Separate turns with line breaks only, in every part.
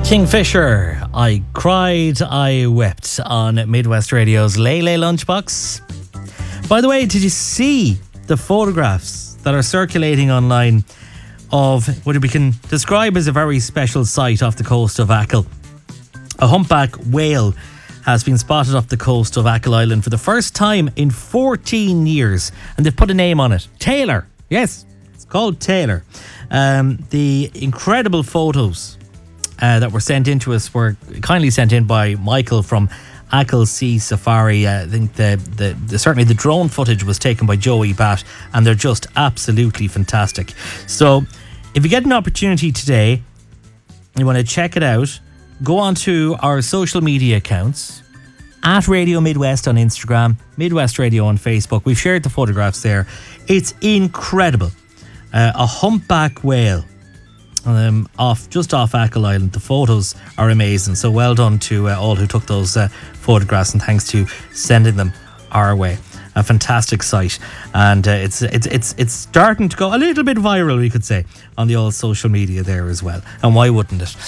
Kingfisher, I Cried, I Wept on Midwest Radio's Lay Lay Lunchbox. By the way, did you see the photographs that are circulating online of what we can describe as a very special sight off the coast of Achill? A humpback whale has been spotted off the coast of Achill Island for the first time in 14 years, and they've put a name on it. Taylor. Yes, it's called Taylor. The incredible photos that were sent in to us were kindly sent in by Michael from Achill Sea Safari. I think certainly the drone footage was taken by Joey Batt, and they're just absolutely fantastic. So if you get an opportunity today, you want to check it out, go on to our social media accounts at Radio Midwest on Instagram, Midwest Radio on Facebook. We've shared the photographs there. It's incredible. A humpback whale off Achill Island. The photos are amazing. So well done to all who took those photographs, and thanks to sending them our way. A fantastic sight, and it's starting to go a little bit viral, we could say, on the old social media there as well. And why wouldn't it?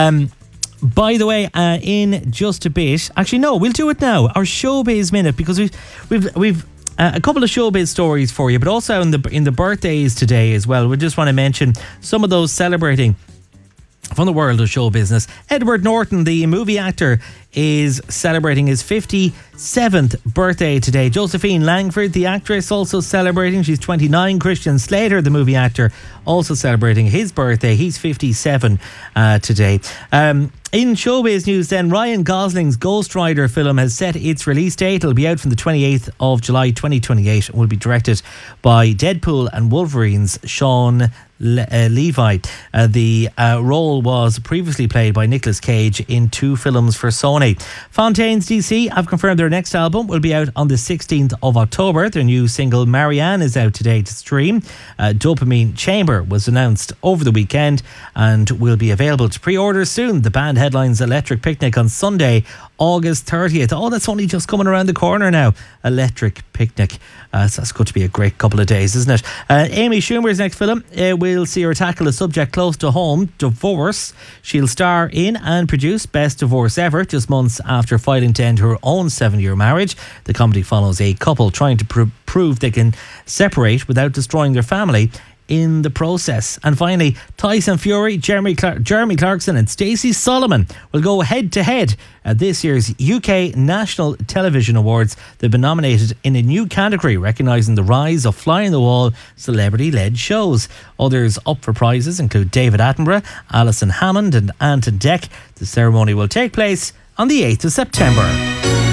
By the way, in just a bit, actually no, we'll do it now. Our Showbiz Minute, because we've a couple of showbiz stories for you, but also in the birthdays today as well. We just want to mention some of those celebrating from the world of show business. Edward Norton, the movie actor, is celebrating his 57th birthday today. Josephine Langford, the actress, also celebrating. She's 29. Christian Slater, the movie actor, also celebrating his birthday. He's 57 today. In showbiz news then, Ryan Gosling's Ghost Rider film has set its release date. It'll be out from the 28th of July 2028. It will be directed by Deadpool and Wolverine's Sean Levi. The role was previously played by Nicolas Cage in 2 films for Sony. Fontaines DC have confirmed their next album will be out on the 16th of October. Their new single Marianne is out today to stream. Dopamine Chamber was announced over the weekend and will be available to pre-order soon. The band headlines Electric Picnic on Sunday, August 30th. Oh, that's only just coming around the corner now. Electric Picnic. So that's going to be a great couple of days, isn't it? Amy Schumer's next film will see her tackle a subject close to home, divorce. She'll star in and produce Best Divorce Ever, just months after filing to end her own 7-year marriage. The comedy follows a couple trying to prove they can separate without destroying their family in the process. And finally, Tyson Fury, Jeremy Clarkson and Stacey Solomon will go head to head at this year's UK National Television Awards. They've been nominated in a new category recognising the rise of fly-on-the-wall celebrity-led shows. Others up for prizes include David Attenborough, Alison Hammond and Anton Deck. The ceremony will take place on the 8th of September.